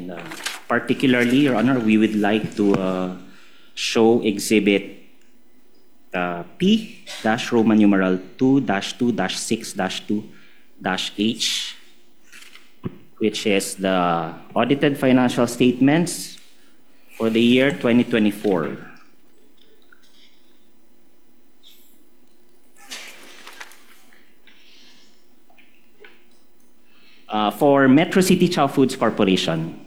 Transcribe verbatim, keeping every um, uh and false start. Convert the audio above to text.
And uh, particularly, Your Honor, we would like to uh, show Exhibit uh, P dash Roman numeral two dash two dash six dash two dash H, which is the audited financial statements for the year twenty twenty-four. Uh, for Metro City Chow Foods Corporation,